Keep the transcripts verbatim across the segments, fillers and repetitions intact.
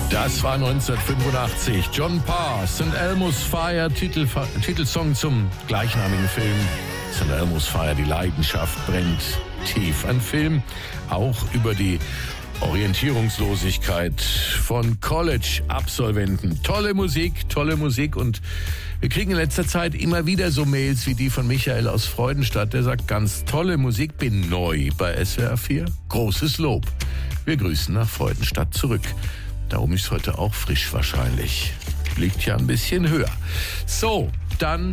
Das war neunzehnhundertfünfundachtzig. John Parr, Saint Elmo's Fire, Titel, Titelsong zum gleichnamigen Film. Saint Elmo's Fire, die Leidenschaft brennt tief. Ein Film auch über die Orientierungslosigkeit von College-Absolventen. Tolle Musik, tolle Musik, und wir kriegen in letzter Zeit immer wieder so Mails wie die von Michael aus Freudenstadt. Der sagt, ganz tolle Musik, bin neu bei S W R vier. Großes Lob. Wir grüßen nach Freudenstadt zurück. Darum ist heute auch frisch wahrscheinlich. Liegt ja ein bisschen höher. So, dann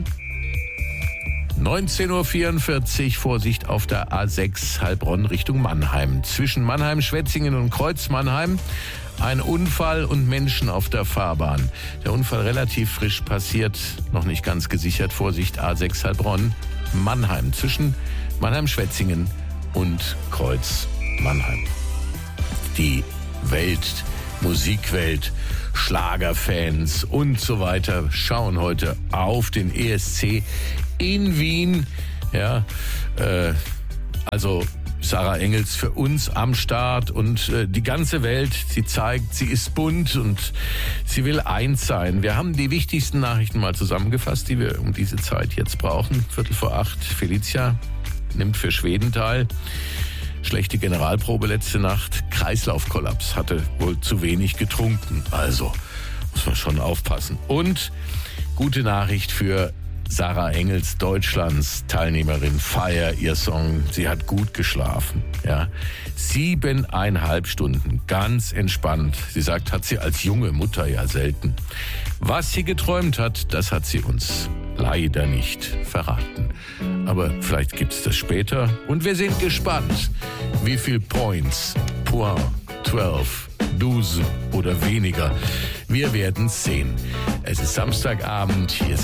neunzehn Uhr vierundvierzig, Vorsicht auf der A sechs Heilbronn Richtung Mannheim. Zwischen Mannheim, Schwetzingen und Kreuz Mannheim ein Unfall und Menschen auf der Fahrbahn. Der Unfall relativ frisch passiert, noch nicht ganz gesichert. Vorsicht, A sechs Heilbronn, Mannheim. Zwischen Mannheim, Schwetzingen und Kreuz Mannheim. Die Welt, Musikwelt, Schlagerfans und so weiter schauen heute auf den E S C in Wien. Ja, äh, also Sarah Engels für uns am Start, und äh, die ganze Welt, sie zeigt, sie ist bunt und sie will eins sein. Wir haben die wichtigsten Nachrichten mal zusammengefasst, die wir um diese Zeit jetzt brauchen. Viertel vor acht, Felicia nimmt für Schweden teil. Schlechte Generalprobe letzte Nacht. Kreislaufkollaps, hatte wohl zu wenig getrunken. Also muss man schon aufpassen. Und gute Nachricht für Sarah Engels, Deutschlands Teilnehmerin. Fire, ihr Song. Sie hat gut geschlafen. Ja, siebeneinhalb Stunden, ganz entspannt. Sie sagt, hat sie als junge Mutter ja selten. Was sie geträumt hat, das hat sie uns leider nicht verraten. Aber vielleicht gibt's das später. Und wir sind gespannt, wie viel Points, Point, zwölf, Duse oder weniger. Wir werden's sehen. Es ist Samstagabend, hier sind